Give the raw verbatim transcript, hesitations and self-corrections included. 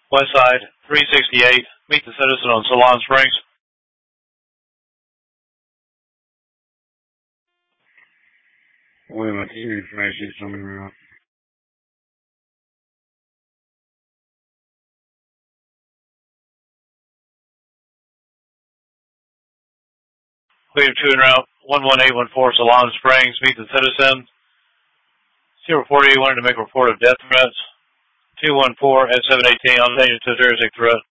West Side, three sixty-eight. Meet the citizen on Salon Springs. Wait a minute, this information is coming around. Clear two en route, one one eight one four Salon Springs. Meet the citizen. zero four eight wanted to make a report of death threats. two one four at seven eighteen. I'll take you to a terroristic threat.